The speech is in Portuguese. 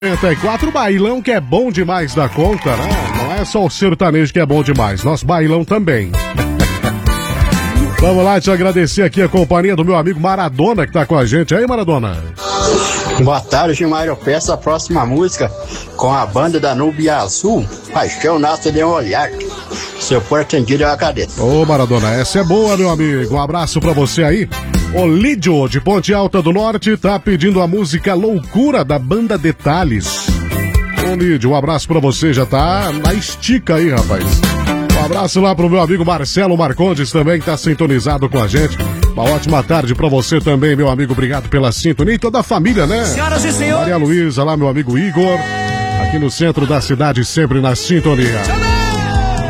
94, bailão que é bom demais da conta, né? Não é só o sertanejo que é bom demais, nosso bailão também. Vamos lá te agradecer aqui a companhia do meu amigo Maradona que tá com a gente. Aí, Maradona. Boa tarde, Gilmar. Eu peço a próxima música com a banda da Nubia Azul. Paixão nasce de um olhar. Se eu for atendido, eu agradeço. Ô, Maradona, essa é boa, meu amigo. Um abraço pra você aí. O Lídio, de Ponte Alta do Norte, tá pedindo a música Loucura da banda Detalhes. Ô, Lídio, um abraço pra você. Já tá na estica aí, rapaz. Um abraço lá pro meu amigo Marcelo Marcondes também, que tá sintonizado com a gente. Uma ótima tarde pra você também, meu amigo. Obrigado pela sintonia e toda a família, né? Senhoras e senhores. Maria Luísa, lá meu amigo Igor, aqui no centro da cidade, sempre na sintonia.